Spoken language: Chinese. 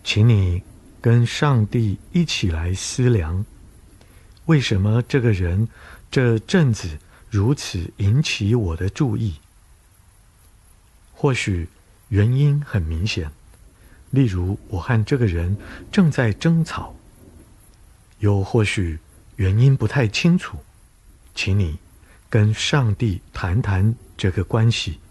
请你跟上帝一起来思量，为什么这个人这阵子如此引起我的注意？或许原因很明显，例如我和这个人正在争吵；又或许原因不太清楚，请你跟上帝谈谈这个关系。